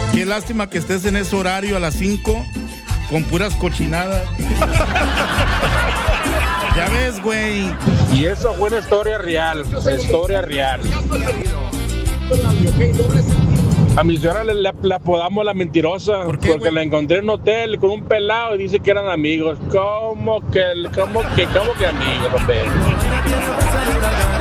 Qué lástima que estés en ese horario a las 5 con puras cochinadas. Ya ves, güey. Y eso fue una historia real, historia real. A mi señora le apodamos la mentirosa. ¿Por qué, porque güey? la encontré en un hotel con un pelado y dice que eran amigos. ¿Cómo que amigos, hombre?